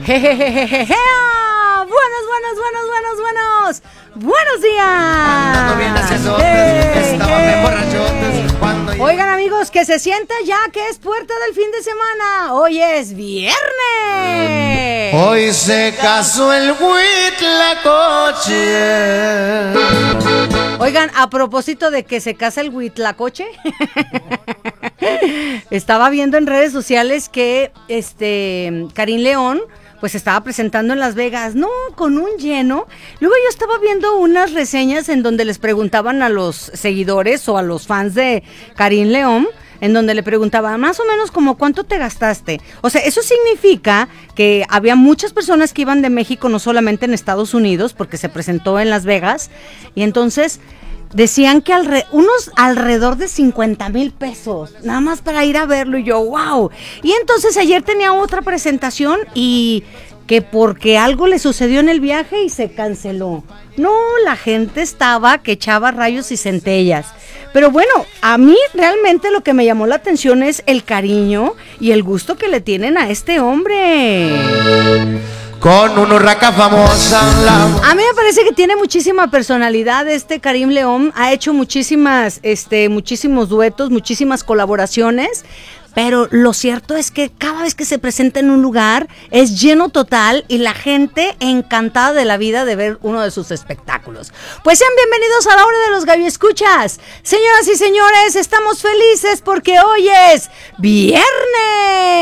Jejejejeje. Buenos días. Oigan, amigos, que se sienta ya que es puerta del fin de semana. Hoy es viernes. Hoy se casó el Huitlacoche. Oigan, a propósito de que se casa el Huitlacoche, estaba viendo en redes sociales que Karim León pues estaba presentando en Las Vegas, no, con un lleno. Luego yo estaba viendo unas reseñas en donde les preguntaban a los seguidores o a los fans de Karim León, en donde le preguntaban más o menos como cuánto te gastaste. O sea, eso significa que había muchas personas que iban de México, no solamente en Estados Unidos, porque se presentó en Las Vegas, y entonces decían que unos alrededor de 50,000 pesos, nada más para ir a verlo, y yo, wow. Y entonces ayer tenía otra presentación y que porque algo le sucedió en el viaje y se canceló. No, la gente estaba que echaba rayos y centellas. Pero bueno, a mí realmente lo que me llamó la atención es el cariño y el gusto que le tienen a este hombre. Con una urraca famosa. A mí me parece que tiene muchísima personalidad Karim León, ha hecho muchísimos duetos, muchísimas colaboraciones, pero lo cierto es que cada vez que se presenta en un lugar es lleno total y la gente encantada de la vida de ver uno de sus espectáculos. Pues sean bienvenidos a la hora de los Gallo Escuchas. Señoras y señores, estamos felices porque hoy es viernes.